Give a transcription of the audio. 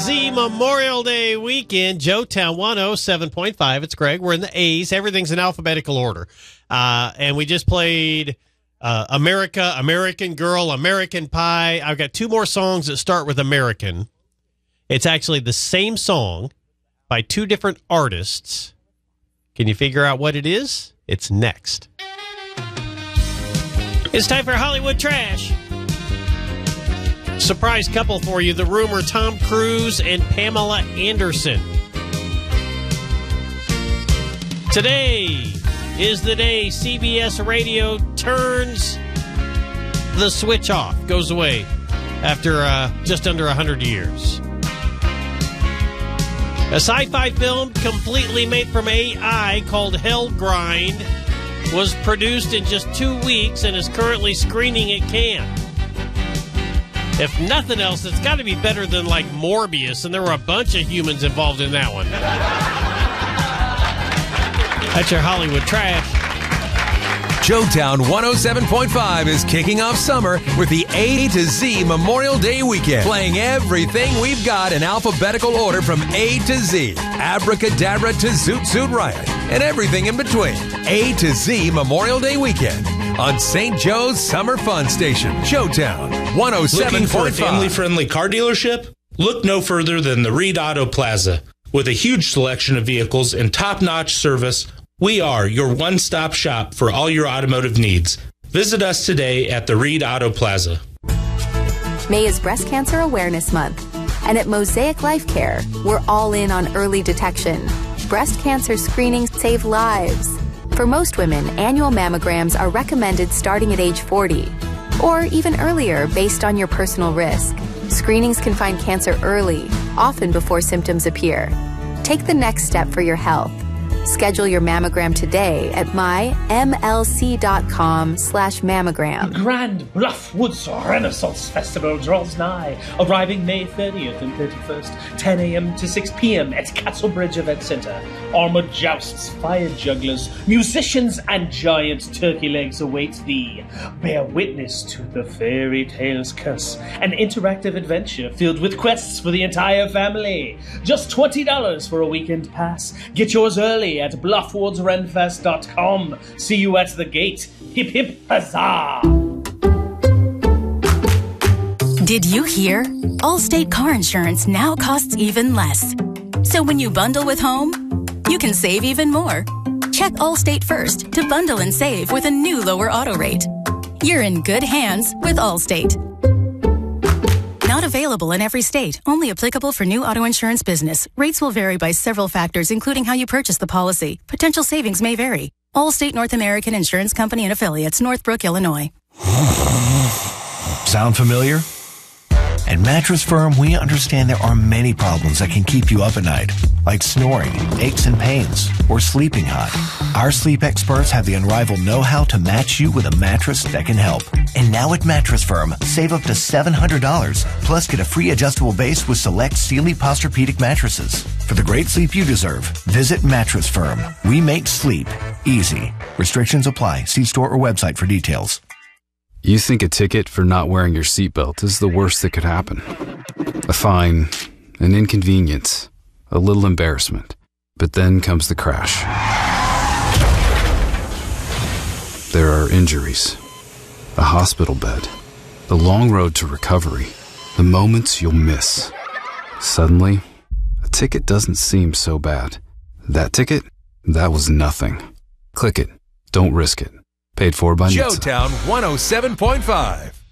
Z Memorial Day weekend, Joetown 107.5. It's Greg. We're in the A's. Everything's in alphabetical order. And we just played America, American Girl, American Pie. I've got two more songs that start with American. It's actually the same song by two different artists. Can you figure out what it is? It's next. It's time for Hollywood Trash. Surprise couple for you, the rumor Tom Cruise and Pamela Anderson. Today is the day CBS Radio turns the switch off, goes away after just under 100 years. A sci-fi film completely made from AI called Hellgrind was produced in just 2 weeks and is currently screening at Cannes. If nothing else, it's got to be better than like Morbius, and there were a bunch of humans involved in that one. That's your Hollywood Trash. Joetown 107.5 is kicking off summer with the A to Z Memorial Day weekend, playing everything we've got in alphabetical order from A to Z, Abracadabra to Zoot Suit Riot, and everything in between. A to Z Memorial Day weekend on St. Joe's Summer Fun Station, Joetown 107.5. Looking for a family-friendly car dealership? Look no further than the Reed Auto Plaza. With a huge selection of vehicles and top-notch service, we are your one-stop shop for all your automotive needs. Visit us today at the Reed Auto Plaza. May is Breast Cancer Awareness Month, and at Mosaic Life Care, we're all in on early detection. Breast cancer screenings save lives. For most women, annual mammograms are recommended starting at age 40, or even earlier based on your personal risk. Screenings can find cancer early, often before symptoms appear. Take the next step for your health. Schedule your mammogram today at mymlc.com/mammogram. The Grand Bluff Woods Renaissance Festival draws nigh, arriving May 30th and 31st, 10 a.m. to 6 p.m. at Castlebridge Event Center. Armored jousts, fire jugglers, musicians, and giant turkey legs await thee. Bear witness to the fairy tale's curse, an interactive adventure filled with quests for the entire family. Just $20 for a weekend pass. Get yours early at bluffwoodsrenfest.com. See you at the gate. Hip hip huzzah! Did you hear? Allstate car insurance now costs even less. So when you bundle with home, you can save even more. Check Allstate first to bundle and save with a new lower auto rate. You're in good hands with Allstate. Not available in every state. Only applicable for new auto insurance business. Rates will vary by several factors, including how you purchase the policy. Potential savings may vary. Allstate North American Insurance Company and Affiliates, Northbrook, Illinois. Sound familiar? At Mattress Firm, we understand there are many problems that can keep you up at night, like snoring, aches and pains, or sleeping hot. Our sleep experts have the unrivaled know-how to match you with a mattress that can help. And now at Mattress Firm, save up to $700, plus get a free adjustable base with select Sealy Posturepedic mattresses. For the great sleep you deserve, visit Mattress Firm. We make sleep easy. Restrictions apply. See store or website for details. You think a ticket for not wearing your seatbelt is the worst that could happen. A fine, an inconvenience, a little embarrassment. But then comes the crash. There are injuries, a hospital bed, the long road to recovery, the moments you'll miss. Suddenly, a ticket doesn't seem so bad. That ticket? That was nothing. Click it. Don't risk it. Paid for by NHTSA. Joetown 107.5.